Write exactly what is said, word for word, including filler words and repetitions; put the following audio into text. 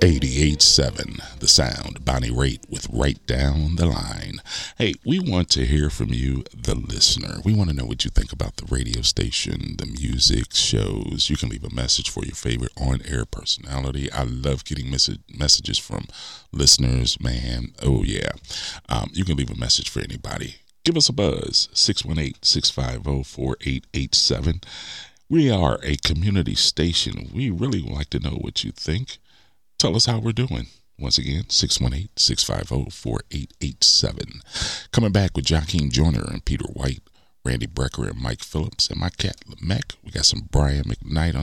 eighty-eight point seven, The Sound, Bonnie Raitt with Right Down the Line. Hey, we want to hear from you, the listener. We want to know what you think about the radio station, the music, shows. You can leave a message for your favorite on-air personality. I love getting mes- messages from listeners, man. Oh, yeah. Um, you can leave a message for anybody. Give us a buzz, six one eight, six five zero, four eight eight seven. We are a community station. We really would like to know what you think. Tell us how we're doing. Once again, six one eight, six five zero, four eight eight seven. Coming back with Joaquin Joyner and Peter White, Randy Brecker and Mike Phillips, and my cat, Lamech. We got some Brian McKnight on